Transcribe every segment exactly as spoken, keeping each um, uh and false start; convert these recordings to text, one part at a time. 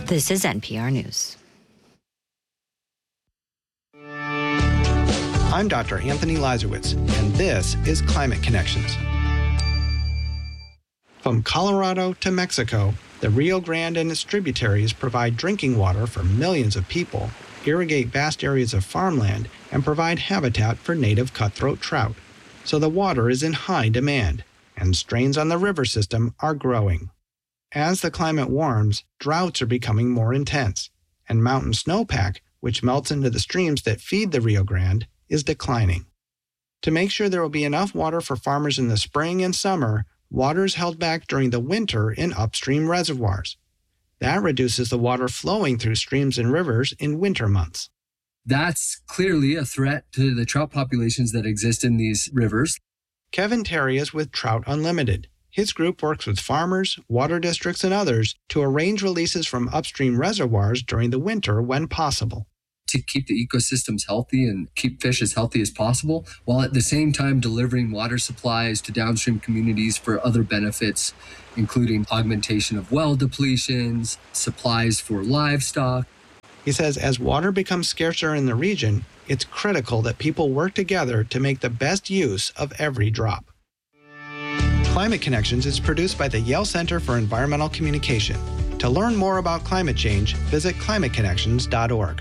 This is N P R News. I'm Doctor Anthony Lazarowitz, and this is Climate Connections. From Colorado to Mexico, the Rio Grande and its tributaries provide drinking water for millions of people, irrigate vast areas of farmland, and provide habitat for native cutthroat trout. So the water is in high demand, and strains on the river system are growing. As the climate warms, droughts are becoming more intense, and mountain snowpack, which melts into the streams that feed the Rio Grande, is declining. To make sure there will be enough water for farmers in the spring and summer, water is held back during the winter in upstream reservoirs. That reduces the water flowing through streams and rivers in winter months. That's clearly a threat to the trout populations that exist in these rivers. Kevin Terry is with Trout Unlimited. His group works with farmers, water districts, and others to arrange releases from upstream reservoirs during the winter when possible. To keep the ecosystems healthy and keep fish as healthy as possible, while at the same time delivering water supplies to downstream communities for other benefits, including augmentation of well depletions, supplies for livestock. He says as water becomes scarcer in the region, it's critical that people work together to make the best use of every drop. Climate Connections is produced by the Yale Center for Environmental Communication. To learn more about climate change, visit climate connections dot org.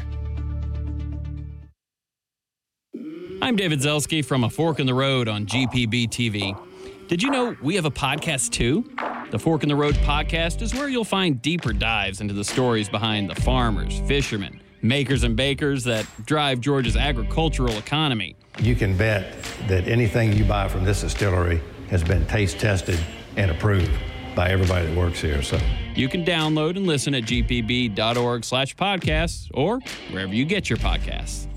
I'm David Zelski from A Fork in the Road on G P B T V. Did you know we have a podcast too? The Fork in the Road podcast is where you'll find deeper dives into the stories behind the farmers, fishermen, makers and bakers that drive Georgia's agricultural economy. You can bet that anything you buy from this distillery has been taste tested and approved by everybody that works here. So you can download and listen at g p b dot org slash podcasts or wherever you get your podcasts.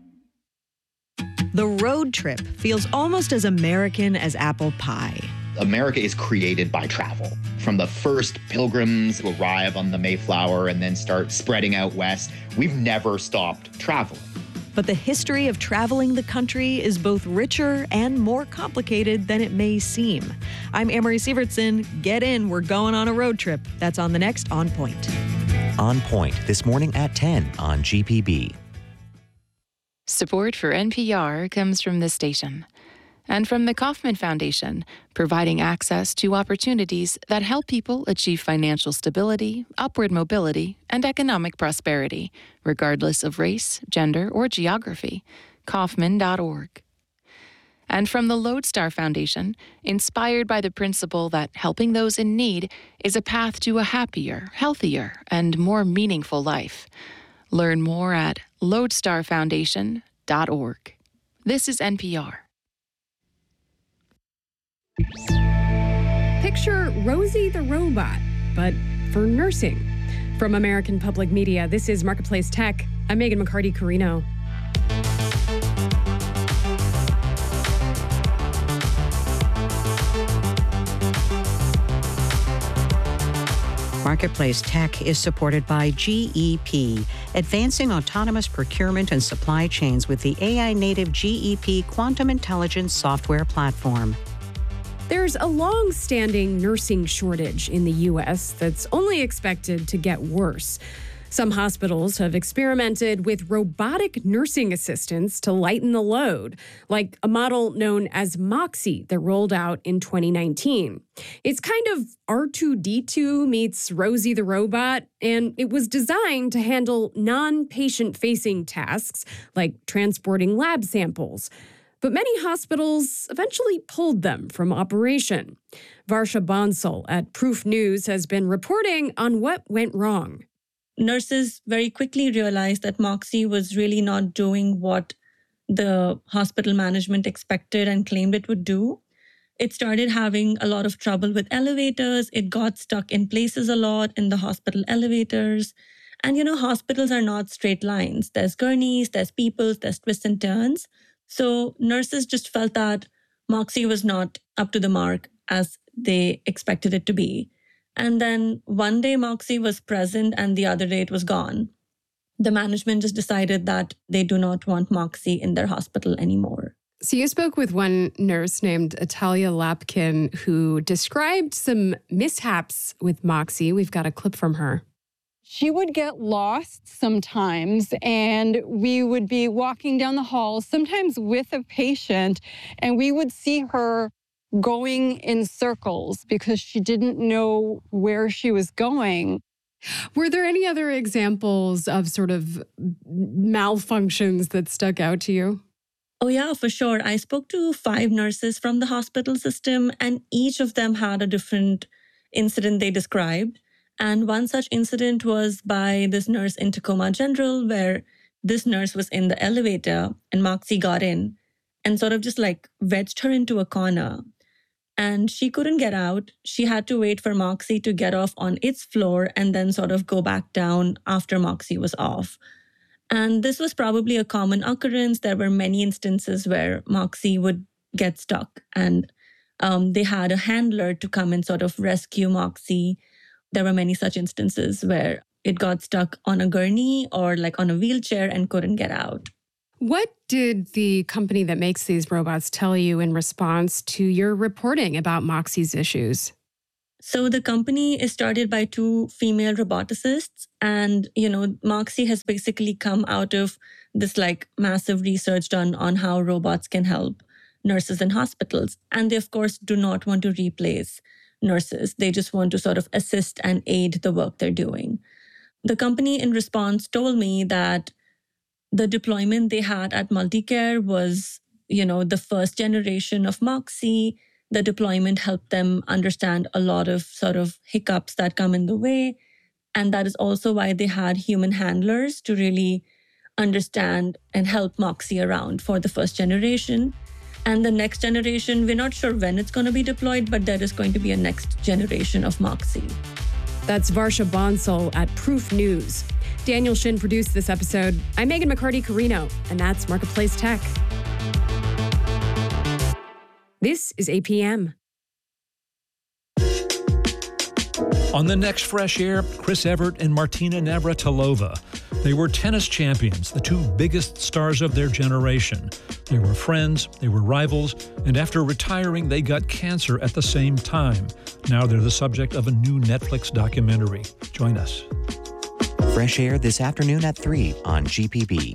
The road trip feels almost as American as apple pie. America is created by travel. From the first pilgrims who arrive on the Mayflower and then start spreading out west, we've never stopped traveling. But the history of traveling the country is both richer and more complicated than it may seem. I'm Amory Sievertson. Get in, we're going on a road trip. That's on the next On Point. On Point, this morning at ten on G P B. Support for N P R comes from this station and from the Kauffman Foundation, providing access to opportunities that help people achieve financial stability, upward mobility, and economic prosperity, regardless of race, gender, or geography. Kauffman dot org. And from the Lodestar Foundation, inspired by the principle that helping those in need is a path to a happier, healthier, and more meaningful life. Learn more at lodestar foundation dot org. This is N P R. Picture Rosie the robot, but for nursing. From American Public Media, this is Marketplace Tech. I'm Megan McCarty-Carino. Marketplace Tech is supported by G E P, advancing autonomous procurement and supply chains with the A I-native G E P Quantum Intelligence software platform. There's a long-standing nursing shortage in the U S that's only expected to get worse. Some hospitals have experimented with robotic nursing assistants to lighten the load, like a model known as Moxie that rolled out in twenty nineteen. It's kind of R two D two meets Rosie the robot, and it was designed to handle non-patient-facing tasks like transporting lab samples. But many hospitals eventually pulled them from operation. Varsha Bansal at Proof News has been reporting on what went wrong. Nurses very quickly realized that Moxie was really not doing what the hospital management expected and claimed it would do. It started having a lot of trouble with elevators. It got stuck in places a lot in the hospital elevators. And, you know, hospitals are not straight lines. There's gurneys, there's peoples, there's twists and turns. So nurses just felt that Moxie was not up to the mark as they expected it to be. And then one day Moxie was present and the other day it was gone. The management just decided that they do not want Moxie in their hospital anymore. So you spoke with one nurse named Atalia Lapkin who described some mishaps with Moxie. We've got a clip from her. she would get lost sometimes, and we would be walking down the hall, sometimes with a patient, and we would see her going in circles because she didn't know where she was going. Were there any other examples of sort of malfunctions that stuck out to you? Oh, yeah, for sure. I spoke to five nurses from the hospital system, and each of them had a different incident they described. And one such incident was by this nurse in Tacoma General, where this nurse was in the elevator and Moxie got in and sort of just like wedged her into a corner. And she couldn't get out. She had to wait for Moxie to get off on its floor and then sort of go back down after Moxie was off. And this was probably a common occurrence. There were many instances where Moxie would get stuck, and um, they had a handler to come and sort of rescue Moxie. There were many such instances where it got stuck on a gurney or like on a wheelchair and couldn't get out. What did the company that makes these robots tell you in response to your reporting about Moxie's issues? So the company is started by two female roboticists, and, you know, Moxie has basically come out of this like massive research done on how robots can help nurses in hospitals. And they, of course, do not want to replace nurses. They just want to sort of assist and aid the work they're doing. The company in response told me that the deployment they had at Multicare was, you know, the first generation of Moxie. The deployment helped them understand a lot of sort of hiccups that come in the way. And that is also why they had human handlers to really understand and help Moxie around for the first generation. And the next generation, we're not sure when it's going to be deployed, but there is going to be a next generation of Moxie. That's Varsha Bonsal at Proof News. Daniel Shin produced this episode. I'm Megan McCarty-Carino, and that's Marketplace Tech. This is A P M. On the next Fresh Air, Chris Evert and Martina Navratilova. They were tennis champions, the two biggest stars of their generation. They were friends, they were rivals, and after retiring, they got cancer at the same time. Now they're the subject of a new Netflix documentary. Join us. Fresh Air this afternoon at three on G P B.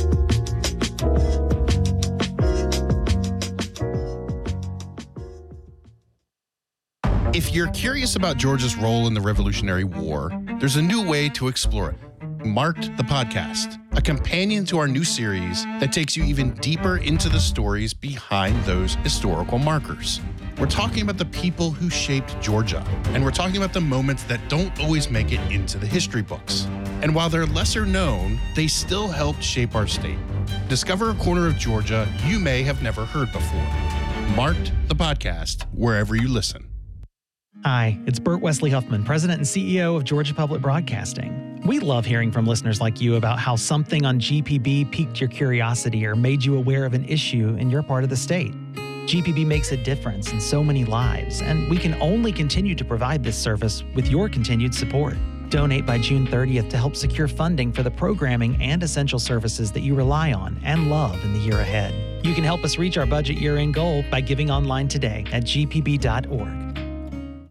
If you're curious about Georgia's role in the Revolutionary War, there's a new way to explore it. Marked the Podcast, a companion to our new series that takes you even deeper into the stories behind those historical markers. We're talking about the people who shaped Georgia, and we're talking about the moments that don't always make it into the history books. And while they're lesser known, they still helped shape our state. Discover a corner of Georgia you may have never heard before. Marked the Podcast, wherever you listen. Hi, it's Burt Wesley Huffman, President and C E O of Georgia Public Broadcasting. We love hearing from listeners like you about how something on G P B piqued your curiosity or made you aware of an issue in your part of the state. G P B makes a difference in so many lives, and we can only continue to provide this service with your continued support. Donate by June thirtieth to help secure funding for the programming and essential services that you rely on and love in the year ahead. You can help us reach our budget year-end goal by giving online today at g p b dot org.